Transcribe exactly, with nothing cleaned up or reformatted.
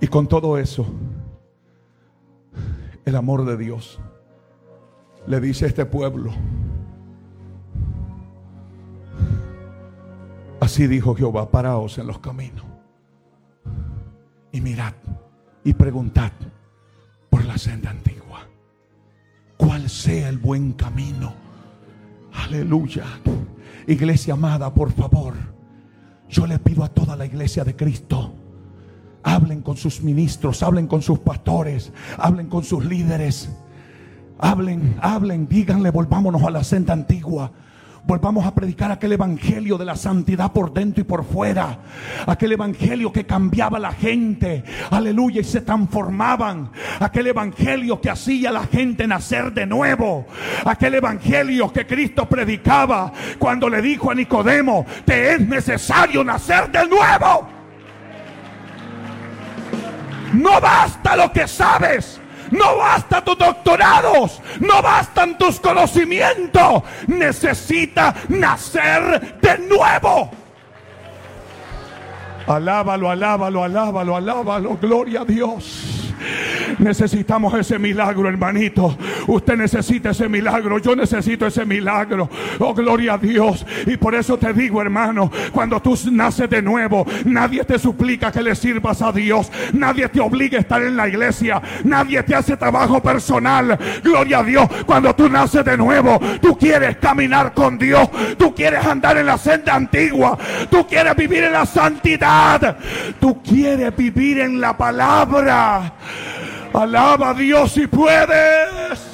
Y con todo eso, el amor de Dios le dice a este pueblo: así dijo Jehová, paraos en los caminos y mirad y preguntad por la senda antigua, cuál sea el buen camino. Aleluya. Iglesia amada, por favor, yo le pido a toda la iglesia de Cristo: hablen con sus ministros, hablen con sus pastores, hablen con sus líderes, hablen, hablen, díganle: volvámonos a la senda antigua. Volvamos a predicar aquel evangelio de la santidad por dentro y por fuera. Aquel evangelio que cambiaba a la gente, aleluya, y se transformaban. Aquel evangelio que hacía a la gente nacer de nuevo. Aquel evangelio que Cristo predicaba cuando le dijo a Nicodemo: te es necesario nacer de nuevo. No basta lo que sabes. No basta tus doctorados, no bastan tus conocimientos. Necesita nacer de nuevo. Alábalo, alábalo, alábalo, alábalo. Gloria a Dios. Necesitamos ese milagro, hermanito. Usted necesita ese milagro. Yo necesito ese milagro. Oh, gloria a Dios. Y por eso te digo, hermano, cuando tú naces de nuevo, nadie te suplica que le sirvas a Dios. Nadie te obliga a estar en la iglesia. Nadie te hace trabajo personal. Gloria a Dios. Cuando tú naces de nuevo, tú quieres caminar con Dios. Tú quieres andar en la senda antigua. Tú quieres vivir en la santidad. Tú quieres vivir en la palabra. Alaba a Dios si puedes.